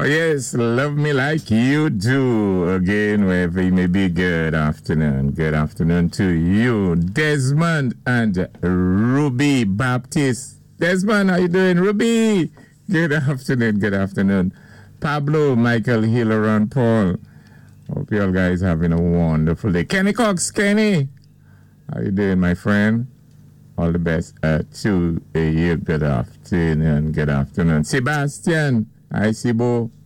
yes, love me like you do. Again, wherever you may be, good afternoon. Good afternoon to you, Desmond and Ruby Baptist. Desmond, how you doing? Ruby, good afternoon. Good afternoon. Pablo, Michael, Hilleron, Paul. Hope you all guys having a wonderful day. Kenny Cox, Kenny, how you doing, my friend? All the best to you. Good afternoon. Good afternoon. Sebastian, hi, Sibo.